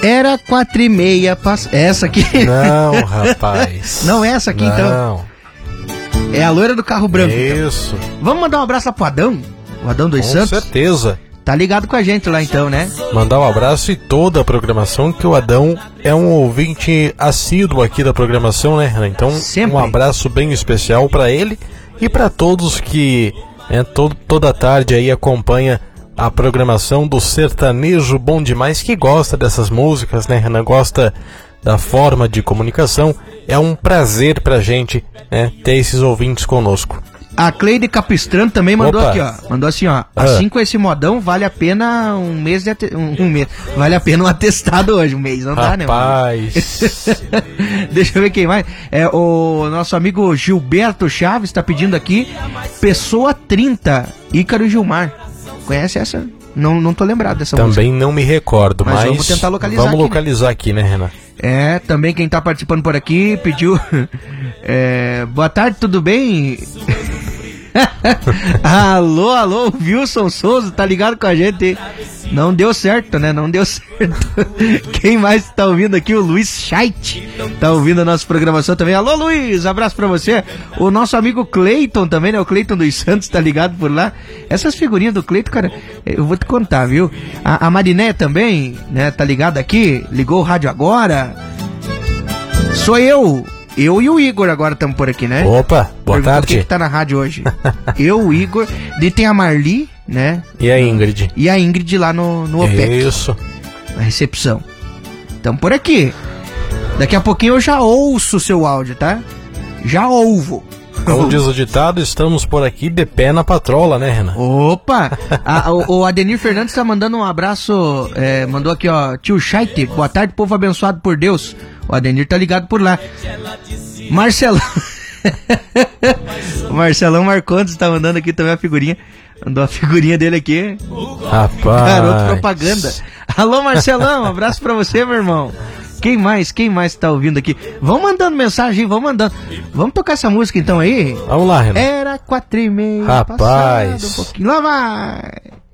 Era 4:30. Essa aqui? Não, rapaz. Não é essa aqui, não. então? É a loira do carro branco. Isso. Então. Vamos mandar um abraço lá pro Adão? O Adão dos Com Santos? certeza. Tá ligado com a gente lá então, né? Mandar um abraço e toda a programação, que o Adão é um ouvinte assíduo aqui da programação, né, Renan? Então, Sempre. Um abraço bem especial pra ele e pra todos que toda tarde aí acompanha a programação do Sertanejo Bom Demais, que gosta dessas músicas, né, Renan? Gosta da forma de comunicação. É um prazer pra gente, né, ter esses ouvintes conosco. A Cleide Capistrano também mandou. Opa. Aqui, ó. Mandou assim, ó. Assim com esse modão, vale a pena um mês de um mês. Vale a pena um atestado hoje, um mês. Não dá, né? Rapaz. Deixa eu ver quem mais. O nosso amigo Gilberto Chaves tá pedindo aqui. Pessoa 30, Ícaro Gilmar. Conhece essa? Não tô lembrado dessa música. Também não me recordo, mas vamos tentar localizar vamos aqui, localizar aqui, né, Renan? Também quem tá participando por aqui pediu. Boa tarde, tudo bem? alô, o Wilson Souza, tá ligado com a gente, hein? Não deu certo, né? Não deu certo. Quem mais tá ouvindo aqui? O Luiz Scheidt tá ouvindo a nossa programação também. Alô, Luiz, abraço pra você. O nosso amigo Cleiton também, né? O Cleiton dos Santos tá ligado por lá. Essas figurinhas do Cleiton, cara, eu vou te contar, viu? A Mariné também, né? Tá ligado aqui? Ligou o rádio agora. Sou eu e o Igor agora estamos por aqui, né? Opa, boa tarde. Quem que tá na rádio hoje? Eu, o Igor, daí tem a Marli, né? E a Ingrid? E a Ingrid lá no OPEC. Isso. Na recepção. Então por aqui. Daqui a pouquinho eu já ouço o seu áudio, tá? Já ouvo. Como diz o ditado, estamos por aqui de pé na patrola, né, Renan? Opa! O Adenir Fernandes tá mandando um abraço, mandou aqui, ó, tio Chaite, boa tarde, povo abençoado por Deus. O Adenir tá ligado por lá. Marcelão. O Marcelão Marcondes tá mandando aqui também a figurinha. Mandou a figurinha dele aqui. Rapaz. Garoto propaganda. Alô, Marcelão, um abraço pra você, meu irmão. Quem mais tá ouvindo aqui? Vão mandando mensagem, vão mandando. Vamos tocar essa música então aí? Vamos lá, Renan. Era 4:30. Rapaz. Passado um pouquinho. Lá vai.